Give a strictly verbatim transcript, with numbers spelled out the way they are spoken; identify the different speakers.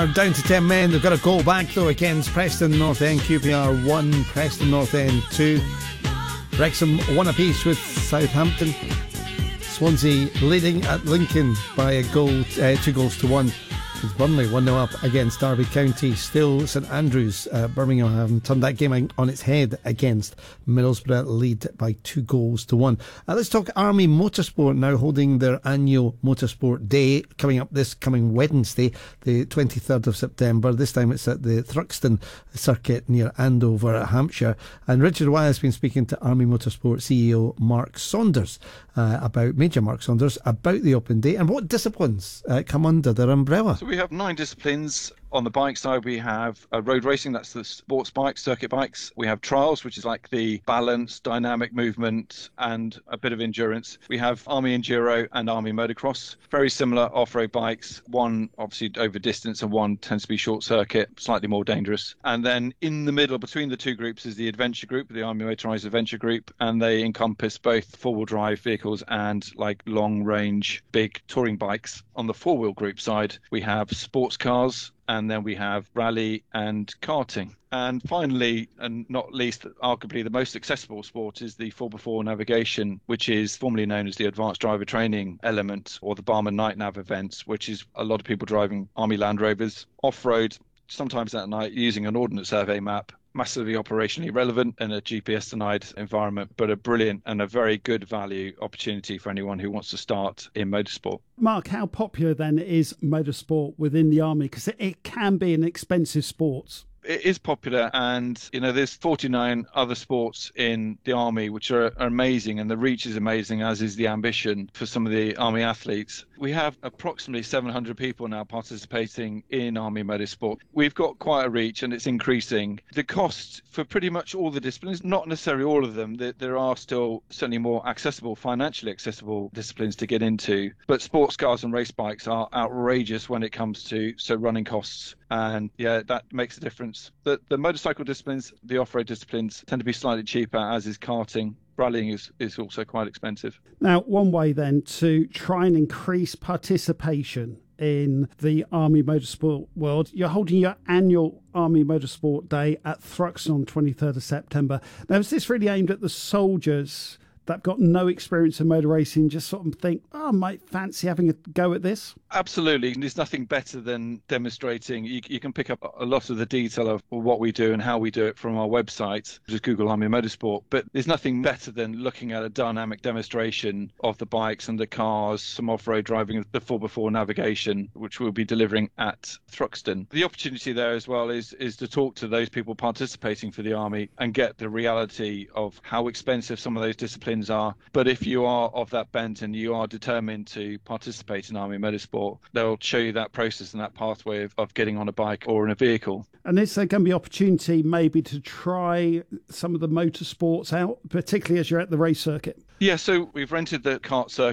Speaker 1: Down to ten men. They've got a goal back though against Preston North End. Q P R one, Preston North End two. Wrexham one apiece with Southampton. Swansea leading at Lincoln by a goal, uh, two goals to one. It's Burnley one nil up against Derby County. Still St Andrews, uh, Birmingham haven't turned that game on its head against Middlesbrough, lead by two goals to one. Uh, let's talk Army Motorsport now, holding their annual Motorsport Day coming up this coming Wednesday, the twenty-third of September. This time it's at the Thruxton circuit near Andover, Hampshire. And Richard Wyatt has been speaking to Army Motorsport C E O Mark Saunders uh, about Major Mark Saunders about the Open Day and what disciplines uh, come under their umbrella.
Speaker 2: So we have nine disciplines. On the bike side, we have uh, road racing, that's the sports bikes, circuit bikes. We have trials, which is like the balance, dynamic movement, and a bit of endurance. We have Army Enduro and Army Motocross. Very similar off-road bikes. One obviously over distance and one tends to be short circuit, slightly more dangerous. And then in the middle between the two groups is the Adventure Group, the Army Motorised Adventure Group, and they encompass both four-wheel drive vehicles and like long-range big touring bikes. On the four-wheel group side, we have sports cars, and then we have rally and karting. And finally, and not least, arguably the most accessible sport is the four by four navigation, which is formerly known as the Advanced Driver Training element, or the Barman Night Nav events, which is a lot of people driving Army Land Rovers off-road, sometimes at night, using an Ordnance Survey map. Massively operationally relevant in a G P S-denied environment, but a brilliant and a very good value opportunity for anyone who wants to start in motorsport.
Speaker 3: Mark, how popular then is motorsport within the Army? Because it, it can be an expensive sport.
Speaker 2: It is popular, and you know there's forty-nine other sports in the Army which are, are amazing, and the reach is amazing, as is the ambition for some of the Army athletes. We have approximately seven hundred people now participating in Army Motorsport. We've got quite a reach, and it's increasing. The cost for pretty much all the disciplines, not necessarily all of them, there, there are still certainly more accessible, financially accessible disciplines to get into, but sports cars and race bikes are outrageous when it comes to so running costs. And yeah, that makes a difference. The, the motorcycle disciplines, the off-road disciplines tend to be slightly cheaper, as is karting. Rallying is, is also quite expensive.
Speaker 3: Now, one way then to try and increase participation in the Army Motorsport world, you're holding your annual Army Motorsport Day at Thruxton on twenty-third of September. Now, is this really aimed at the soldiers that've got no experience in motor racing, just sort of think, oh, I might fancy having a go at this?
Speaker 2: Absolutely. There's nothing better than demonstrating. You, you can pick up a lot of the detail of what we do and how we do it from our website, just Google Army Motorsport. But there's nothing better than looking at a dynamic demonstration of the bikes and the cars, some off-road driving, the four by four navigation, which we'll be delivering at Thruxton. The opportunity there as well is, is to talk to those people participating for the Army and get the reality of how expensive some of those disciplines are. But if you are of that bent and you are determined to participate in Army Motorsport, they'll show you that process and that pathway of, of getting on a bike or in a vehicle.
Speaker 3: And is there going to be opportunity maybe to try some of the motorsports out, particularly as you're at the race circuit?
Speaker 2: Yeah, so we've rented the kart circuit